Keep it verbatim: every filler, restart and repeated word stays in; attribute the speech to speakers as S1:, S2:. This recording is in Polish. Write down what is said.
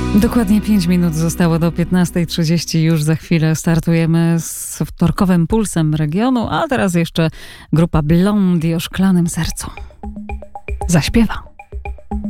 S1: Dokładnie pięć minut zostało do piętnastej trzydzieści. Już za chwilę startujemy z wtorkowym pulsem regionu, a teraz jeszcze grupa Blondie o szklanym sercu. Zaśpiewa.